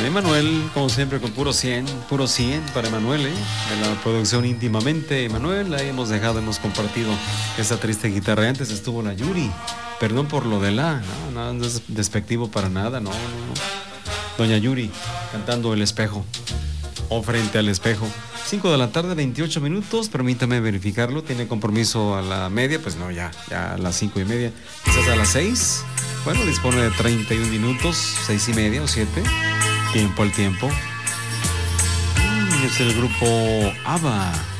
Emanuel, como siempre, con puro 100 para Emanuel, de la producción Íntimamente. Emanuel, ahí hemos compartido esa triste guitarra. Antes estuvo la Yuri, perdón por lo de no es despectivo para nada, no. Doña Yuri, cantando El Espejo, o Frente al Espejo. 5 de la tarde, 28 minutos, permítame verificarlo, tiene compromiso a la media, pues no, ya a las 5:30, quizás a las 6, bueno, dispone de 31 minutos, 6:30 o 7, tiempo al tiempo. Es el grupo ABBA.